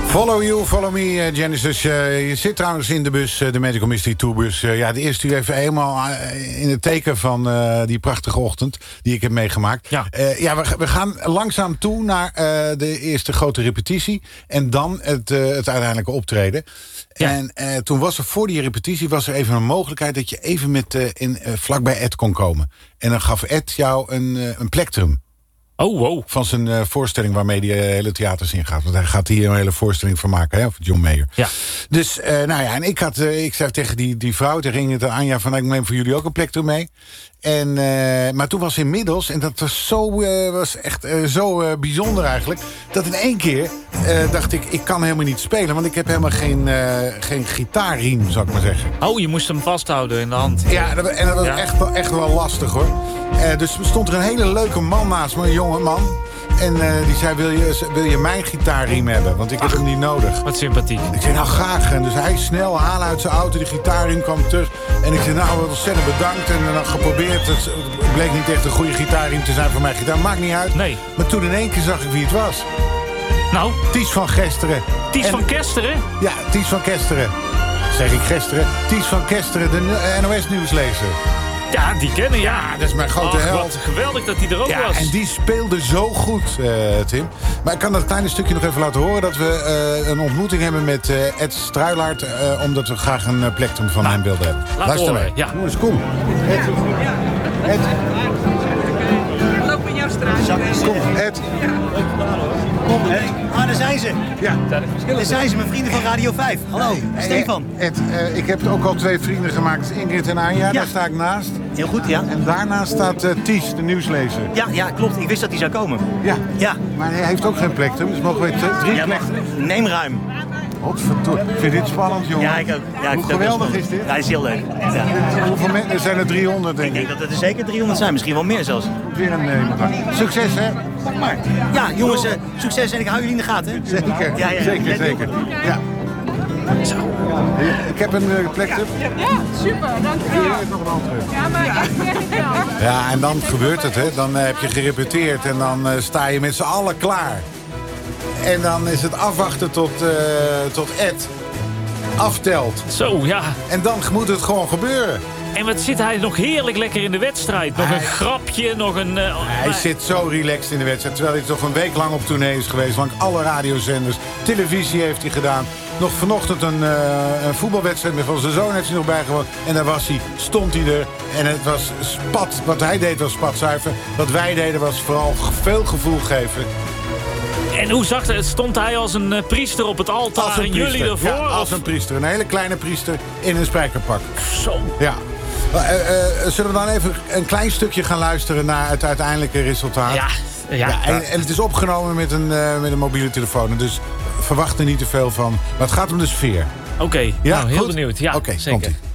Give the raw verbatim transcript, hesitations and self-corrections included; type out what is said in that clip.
Follow you, follow me, uh, Genesis. Uh, je zit trouwens in de bus, uh, de Magical Mystery Tourbus. Uh, ja, de eerste uur even helemaal uh, in het teken van uh, die prachtige ochtend die ik heb meegemaakt. Ja, uh, ja we, we gaan langzaam toe naar uh, de eerste grote repetitie. En dan het, uh, het uiteindelijke optreden. Ja. En uh, toen was er voor die repetitie was er even een mogelijkheid dat je even met uh, in, uh, vlakbij Ed kon komen. En dan gaf Ed jou een, uh, een plektrum. Oh, wow. Van zijn uh, voorstelling waarmee hij uh, hele theaters ingaat. Want hij gaat hier een hele voorstelling van maken, hè? Of John Mayer. Ja. Dus, uh, nou ja, en ik, had, uh, ik zei tegen die, die vrouw, tegen Ingrid en Anja, van ik neem voor jullie ook een plek toe mee. En, uh, maar toen was inmiddels, en dat was, zo, uh, was echt uh, zo uh, bijzonder eigenlijk, dat in één keer uh, dacht ik, ik kan helemaal niet spelen, want ik heb helemaal geen, uh, geen gitaarriem, zou ik maar zeggen. Oh, je moest hem vasthouden in de hand. Ja, dat, en dat was ja. echt, wel, echt wel lastig, hoor. Uh, dus stond er een hele leuke man naast me, een jonge man. En uh, die zei, wil je, wil je mijn gitaarriem hebben? Want ik Ach, heb hem niet nodig. Wat sympathiek. Ik zei, nou graag. En dus hij snel halen uit zijn auto, die gitaarriem kwam terug. En ik zei, nou ontzettend bedankt. En dan geprobeerd. Het bleek niet echt een goede gitaarriem te zijn voor mijn gitaar. Maakt niet uit. Nee. Maar toen in één keer zag ik wie het was. Nou? Ties van Kesteren. Ties en, van Kesteren? Ja, Ties van Kesteren. Zeg ik Kesteren? Ties van Kesteren, de N O S-nieuwslezer. Ja, die kennen, ja. Ja, dat is mijn grote Och, held. Wat geweldig dat hij er ook ja, was. En die speelde zo goed, uh, Tim. Maar ik kan dat kleine stukje nog even laten horen... dat we uh, een ontmoeting hebben met uh, Ed Struilaert... Uh, omdat we graag een uh, plektrum van nou, hem wilden hebben. Luister horen, mee. Ja. Jongens, kom. Ed. Ed. Loop in jouw straat. Kom, Ed. Kom, Ed. Ah, daar zijn ze. Ja. Daar zijn ze, mijn vrienden van Radio vijf. Hallo, hey, Stefan. Ed, uh, ik heb ook al twee vrienden gemaakt. Ingrid en Anja, ja. Daar sta ik naast. Heel goed, ja. En daarnaast staat uh, Ties, de nieuwslezer. Ja, ja, klopt. Ik wist dat hij zou komen. Ja. Ja. Maar hij heeft ook geen plektrum, dus mogen we uh, drie ja, plektrum. Neem ruim. Godverdomme. Ik vind dit spannend, jongen. Ja, ik ook. Ja, Hoe geweldig is dit? Ja, is heel leuk. Ja. Hoeveel mensen? Er zijn er driehonderd, denk ik. Ik denk dat het er zeker driehonderd zijn. Misschien wel meer zelfs. Weer een uh, succes, hè? Pak maar. Ja, jongens, uh, succes en ik hou jullie in de gaten. Zeker, ja, ja, zeker, zeker. Ja. Zo. Ik heb een uh, plektrum. Ja, super, dankjewel. Hier is nog een andere. Ja, maar echt wel. Ja, en dan gebeurt het, hè. Dan uh, heb je gerepeteerd en dan uh, sta je met z'n allen klaar. En dan is het afwachten tot, uh, tot Ed aftelt. Zo, ja. En dan moet het gewoon gebeuren. En wat zit hij nog heerlijk lekker in de wedstrijd. Nog hij, een grapje, nog een... Uh, hij maar... zit zo relaxed in de wedstrijd. Terwijl hij toch een week lang op tournee is geweest. Langs alle radiozenders. Televisie heeft hij gedaan. Nog vanochtend een, uh, een voetbalwedstrijd met van zijn zoon heeft hij nog bijgewoond. En daar was hij, stond hij er. En het was spat. Wat hij deed was spatzuiver. Wat wij deden was vooral veel gevoel geven. En hoe zag het? Stond hij als een uh, priester op het altaar en jullie ervoor? Ja, als of? een priester. Een hele kleine priester in een spijkerpak. Zo. Ja. Uh, uh, zullen we dan even een klein stukje gaan luisteren naar het uiteindelijke resultaat? Ja. ja, ja en, en het is opgenomen met een, uh, met een mobiele telefoon. Dus verwacht er niet te veel van. Maar het gaat om de sfeer. Oké, okay. Ja, nou, heel goed? benieuwd. Ja, Oké, zeker. komt-ie.